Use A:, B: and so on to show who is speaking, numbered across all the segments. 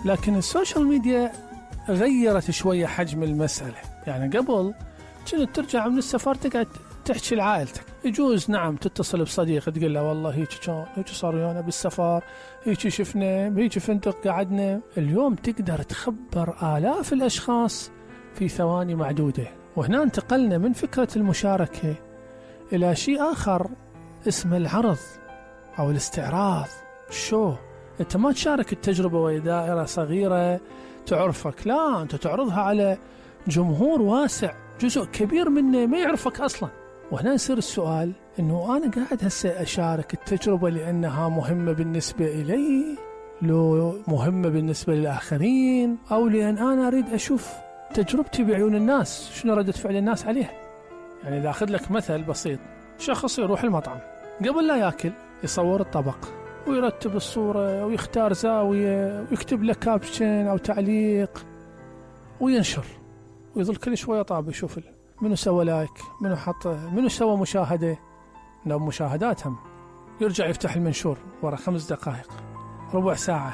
A: لكن السوشيال ميديا غيرت شوية حجم المسألة. يعني قبل كنت ترجع من السفر تقعد تحكي لعائلتك، يجوز نعم تتصل بصديق تقول له والله هيك كان هيك صار ويانا بالسفر، هيك شفنا هيك فندق قعدنا. اليوم تقدر تخبر آلاف الأشخاص في ثواني معدودة. وهنا انتقلنا من فكرة المشاركة إلى شيء آخر اسمه العرض أو الاستعراض. شو أنت ما تشارك التجربة وهي دائرة صغيرة تعرفك، لا أنت تعرضها على جمهور واسع، جزء كبير منه ما يعرفك أصلا. وهنا يصير السؤال إنه أنا قاعد هسه أشارك التجربة لأنها مهمة بالنسبة إلي، لو مهمة بالنسبة للآخرين، أو لأن أنا أريد أشوف تجربتي بعيون الناس، شنو ردة فعل الناس عليها. يعني إذا أخذ لك مثل بسيط، شخص يروح المطعم قبل لا يأكل يصور الطبق ويرتب الصورة ويختار زاوية ويكتب لك كابشن أو تعليق وينشر، ويظل كل شوية طاب يشوف منو سوى لايك، منو حط، منو سوى مشاهدة، لو مشاهداتهم. يرجع يفتح المنشور ورا 5 دقائق، ربع ساعة،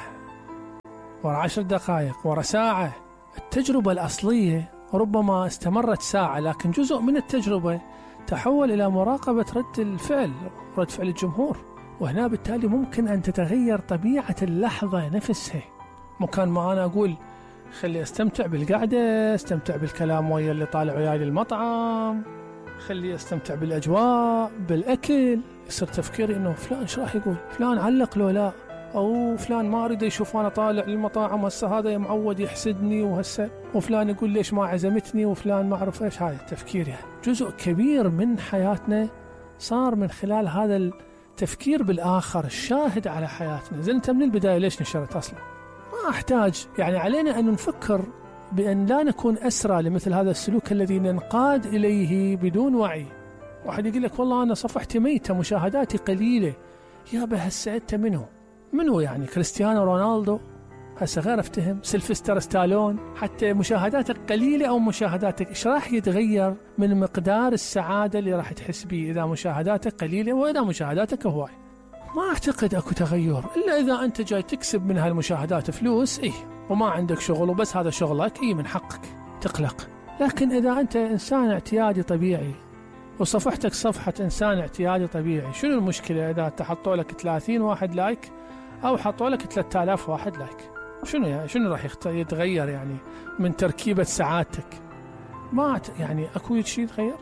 A: ورا 10 دقائق، ورا ساعة. التجربة الأصلية ربما استمرت ساعة، لكن جزء من التجربة تحول إلى مراقبة رد الفعل، رد فعل الجمهور. وهنا بالتالي ممكن أن تتغير طبيعة اللحظة نفسها. مكان ما أنا أقول خلي استمتع بالقعدة، استمتع بالكلام ويا اللي طالع وياي للمطعم، خلي استمتع بالأجواء بالأكل، يصير تفكيري إنه فلان إيش راح يقول، فلان علق لو لا، أو فلان ما أريد يشوف أنا طالع للمطاعم، هسه هذا معود يحسدني، وهسه وفلان يقول ليش ما عزمتني، وفلان ما أعرف إيش. هذا التفكير يعني جزء كبير من حياتنا صار من خلال هذا التفكير بالآخر الشاهد على حياتنا. زين أنت من البداية ليش نشرت أصلا؟ ما أحتاج، يعني علينا أن نفكر بأن لا نكون أسرى لمثل هذا السلوك الذي ننقاد إليه بدون وعي. واحد يقول لك والله أنا صفحتي ميتة، مشاهداتي قليلة. يا بهسه أنت منو يعني كريستيانو رونالدو؟ هسه غير افتهم سيلفستر ستالون، حتى مشاهداتك قليلة أو مشاهداتك، إيش راح يتغير من مقدار السعادة اللي راح تحس به إذا مشاهداتك قليلة وإذا مشاهداتك هواي؟ ما أعتقد أكو تغير إلا إذا أنت جاي تكسب من هالمشاهدات فلوس، وما عندك شغل وبس هذا شغلك، من حقك تقلق. لكن إذا أنت إنسان اعتيادي طبيعي وصفحتك صفحة إنسان اعتيادي طبيعي، شنو المشكلة إذا تحطوا لك 30 واحد لايك أو حطوا لك 3000 واحد لايك؟ شنو راح يتغير يعني من تركيبة سعادتك؟ ما يعني أكو شيء يتغير؟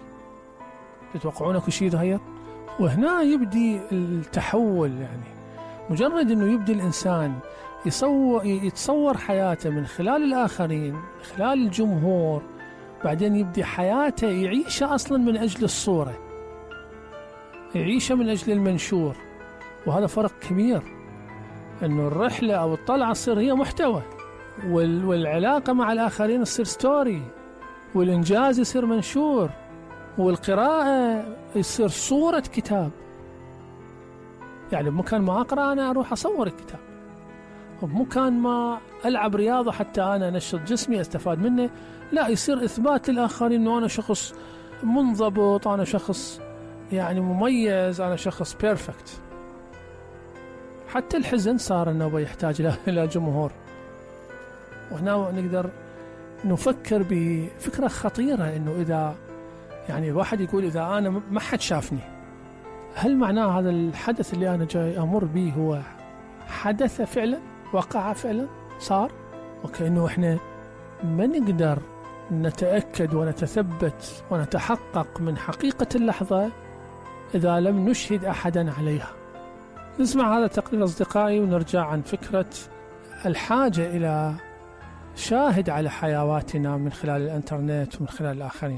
A: تتوقعون أكو شيء يتغير؟ وهنا يبدي التحول. يعني مجرد أنه يبدي الإنسان يتصور حياته من خلال الآخرين، من خلال الجمهور، بعدين يبدي حياته يعيشها أصلا من أجل الصورة، يعيشها من أجل المنشور. وهذا فرق كبير، أنه الرحلة أو الطلعة تصير هي محتوى، والعلاقة مع الآخرين تصير ستوري، والإنجاز يصير منشور، والقراءة يصير صورة كتاب. يعني بمكان ما أقرأ أنا أروح أصور الكتاب، وبمكان ما ألعب رياضة حتى أنا نشط جسمي أستفاد منه، لا يصير إثبات للآخرين أنه أنا شخص منضبط، أنا شخص يعني مميز، أنا شخص بيرفكت. حتى الحزن صار أنه يحتاج إلى جمهور. وهنا نقدر نفكر بفكرة خطيرة، أنه إذا يعني الواحد يقول إذا أنا ما حد شافني، هل معناه هذا الحدث اللي أنا جاي أمر به هو حدث فعلا، وقع فعلا، صار؟ وكأنه إحنا ما نقدر نتأكد ونتثبت ونتحقق من حقيقة اللحظة إذا لم نشهد أحدا عليها. نسمع هذا التقرير أصدقائي ونرجع عن فكرة الحاجة إلى شاهد على حيواتنا من خلال الإنترنت ومن خلال الآخرين.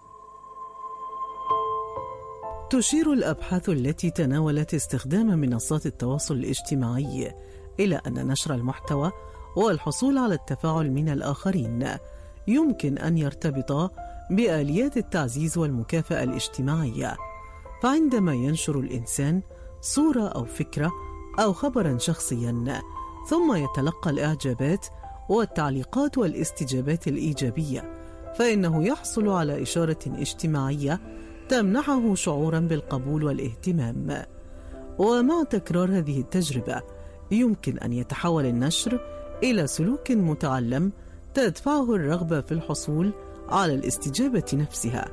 B: تشير الأبحاث التي تناولت استخدام منصات التواصل الاجتماعي إلى أن نشر المحتوى والحصول على التفاعل من الآخرين يمكن أن يرتبط بآليات التعزيز والمكافأة الاجتماعية. فعندما ينشر الإنسان صورة أو فكرة أو خبرا شخصيا ثم يتلقى الإعجابات والتعليقات والاستجابات الإيجابية، فإنه يحصل على إشارة اجتماعية تمنحه شعورا بالقبول والاهتمام. ومع تكرار هذه التجربة يمكن أن يتحول النشر إلى سلوك متعلم تدفعه الرغبة في الحصول على الاستجابة نفسها.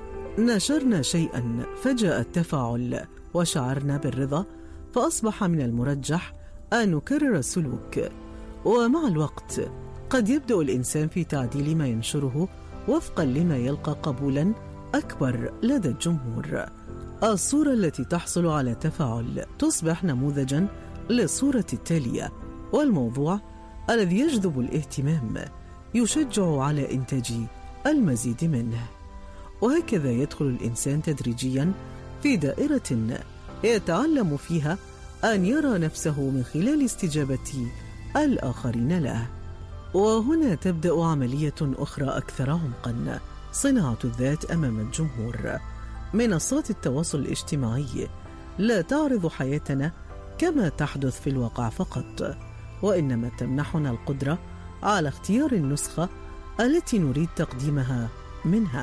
B: نشرنا شيئا فجاء التفاعل وشعرنا بالرضا، فأصبح من المرجح أن نكرر السلوك. ومع الوقت قد يبدأ الإنسان في تعديل ما ينشره وفقا لما يلقى قبولا أكبر لدى الجمهور. الصورة التي تحصل على تفاعل تصبح نموذجا للصورة التالية، والموضوع الذي يجذب الاهتمام يشجع على إنتاج المزيد منه. وهكذا يدخل الإنسان تدريجيا في دائرة يتعلم فيها أن يرى نفسه من خلال استجابة الآخرين له. وهنا تبدأ عملية أخرى أكثر عمقا، صناعة الذات أمام الجمهور. منصات التواصل الاجتماعي لا تعرض حياتنا كما تحدث في الواقع فقط، وإنما تمنحنا القدرة على اختيار النسخة التي نريد تقديمها منها.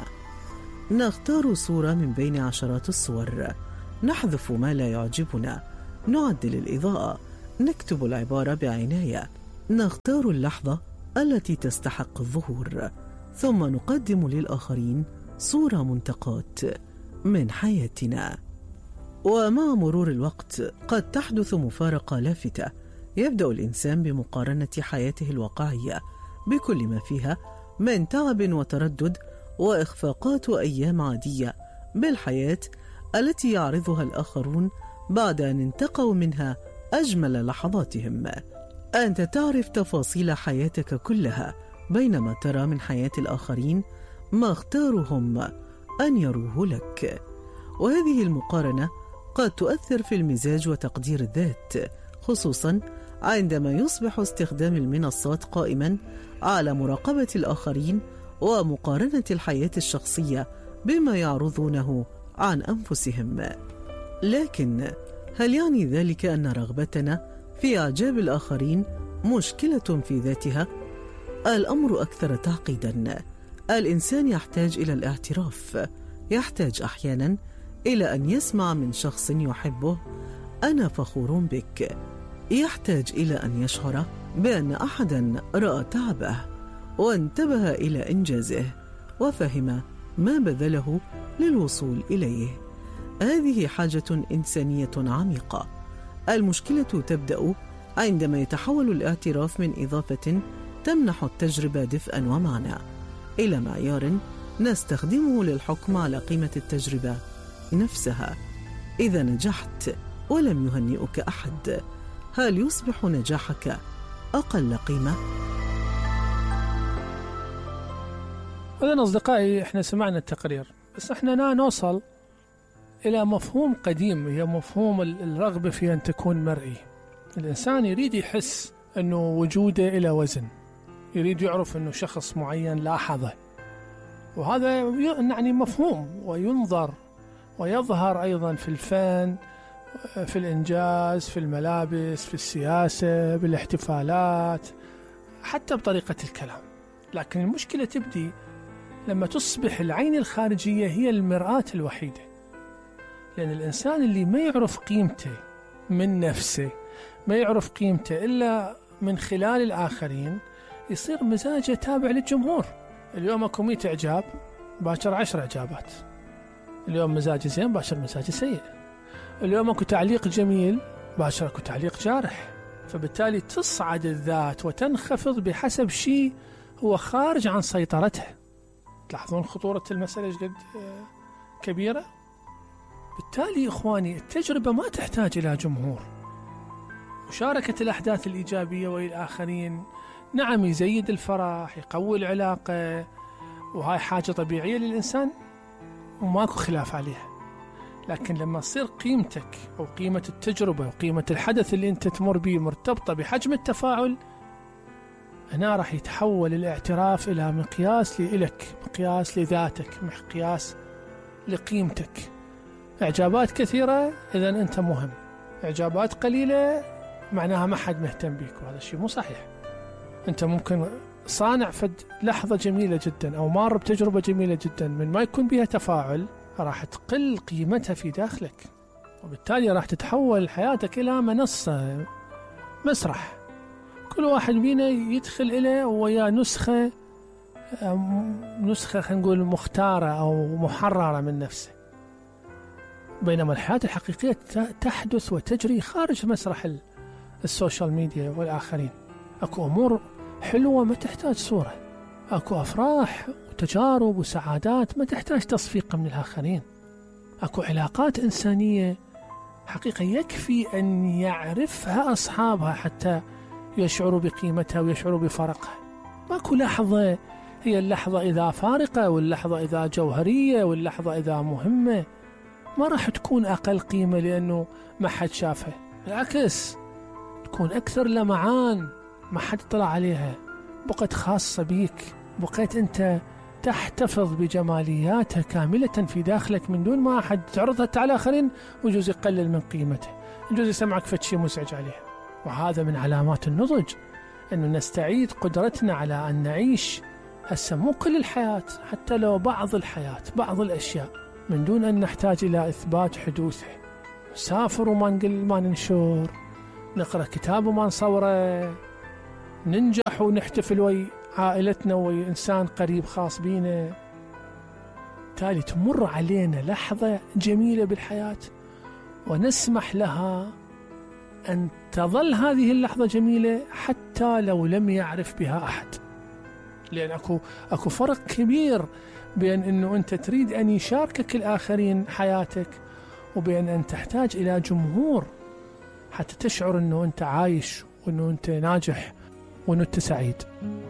B: نختار صورة من بين عشرات الصور، نحذف ما لا يعجبنا، نعدل الإضاءة، نكتب العبارة بعناية، نختار اللحظة التي تستحق الظهور، ثم نقدم للآخرين صورة منتقاة من حياتنا. ومع مرور الوقت قد تحدث مفارقة لافتة، يبدأ الإنسان بمقارنة حياته الواقعية بكل ما فيها من تعب وتردد وإخفاقات وأيام عادية بالحياة التي يعرضها الآخرون بعد أن انتقوا منها أجمل لحظاتهم. أنت تعرف تفاصيل حياتك كلها، بينما ترى من حياة الآخرين ما اختارهم أن يروه لك. وهذه المقارنة قد تؤثر في المزاج وتقدير الذات، خصوصا عندما يصبح استخدام المنصات قائما على مراقبة الآخرين ومقارنة الحياة الشخصية بما يعرضونه عن أنفسهم. لكن هل يعني ذلك أن رغبتنا في إعجاب الآخرين مشكلة في ذاتها؟ الأمر أكثر تعقيدا. الإنسان يحتاج إلى الاعتراف، يحتاج أحيانا إلى أن يسمع من شخص يحبه أنا فخور بك، يحتاج إلى أن يشعر بأن أحدا رأى تعبه وانتبه إلى إنجازه وفهم ما بذله للوصول إليه. هذه حاجة إنسانية عميقة. المشكلة تبدأ عندما يتحول الاعتراف من إضافة تمنح التجربة دفئا ومعنى إلى معيار نستخدمه للحكم على قيمة التجربة نفسها. إذا نجحت ولم يهنئك أحد، هل يصبح نجاحك أقل قيمة؟
A: إذن أصدقائي، إحنا سمعنا التقرير، بس إحنا نوصل إلى مفهوم قديم، هي مفهوم الرغبة في أن تكون مرئي. الإنسان يريد يحس أنه وجوده إلى وزن، يريد يعرف أنه شخص معين لاحظه، وهذا يعني مفهوم وينظر ويظهر أيضا في الفن، في الإنجاز، في الملابس، في السياسة، بالاحتفالات، حتى بطريقة الكلام. لكن المشكلة تبدي لما تصبح العين الخارجية هي المرآة الوحيدة، لأن الإنسان اللي ما يعرف قيمته من نفسه، ما يعرف قيمته إلا من خلال الآخرين، يصير مزاجه تابع للجمهور. اليوم أكو 100 إعجاب، باكر 10 إعجابات. اليوم مزاجي زين، باكر مزاجي سيء. اليوم أكو تعليق جميل، باكر أكو تعليق جارح. فبالتالي تصعد الذات وتنخفض بحسب شيء هو خارج عن سيطرتها. تلاحظون خطورة المسألة جد كبيرة. بالتالي إخواني، التجربة ما تحتاج إلى جمهور. مشاركة الأحداث الإيجابية والآخرين نعم يزيد الفرح، يقوي العلاقة، وهاي حاجة طبيعية للإنسان وماكو خلاف عليها. لكن لما تصير قيمتك أو قيمة التجربة وقيمة الحدث اللي أنت تمر به مرتبطة بحجم التفاعل، هنا راح يتحول الاعتراف إلى مقياس لإلك، مقياس لذاتك، مقياس لقيمتك. إعجابات كثيرة إذن أنت مهم، إعجابات قليلة معناها ما حد مهتم بيك، وهذا الشيء مو صحيح. أنت ممكن صانع فد لحظة جميلة جدا أو مار بتجربة جميلة جدا، من ما يكون بها تفاعل راح تقل قيمتها في داخلك، وبالتالي راح تتحول حياتك إلى منصة، مسرح. كل واحد بينا يدخل إليه ويا نسخة خلينا نقول مختارة أو محررة من نفسه، بينما الحياة الحقيقية تحدث وتجري خارج مسرح السوشيال ميديا والآخرين. أكو أمور حلوة ما تحتاج صورة، أكو أفراح وتجارب وسعادات ما تحتاج تصفيق من الآخرين، أكو علاقات إنسانية حقيقة يكفي أن يعرفها أصحابها حتى يشعروا بقيمتها ويشعروا بفرقها. ماكو لحظة هي اللحظة إذا فارقة واللحظة إذا جوهرية واللحظة إذا مهمة ما راح تكون أقل قيمة لأنه ما حد شافها، بالعكس تكون أكثر لمعان، ما حد طلع عليها، بقت خاصة بيك، بقيت أنت تحتفظ بجمالياتها كاملة في داخلك من دون ما أحد تعرضها على آخرين، ويجوز يقلل من قيمتها، يجوز يسمعك فتشي مزعج عليها. وهذا من علامات النضج، أنه نستعيد قدرتنا على أن نعيش هسه مو كل الحياة، حتى لو بعض الحياة، بعض الأشياء، من دون أن نحتاج إلى إثبات حدوثها. نسافر وما نقل ما ننشر، نقرأ كتاب وما نصوره، ننجح ونحتفل وي عائلتنا وي إنسان قريب خاص بينا. تالي تمر علينا لحظة جميلة بالحياة ونسمح لها أن تظل هذه اللحظة جميلة حتى لو لم يعرف بها أحد، لأن أكو فرق كبير بين أنه أنت تريد أن يشاركك الآخرين حياتك وبين أن تحتاج إلى جمهور حتى تشعر أنه أنت عايش وأنه أنت ناجح وأنه أنت سعيد.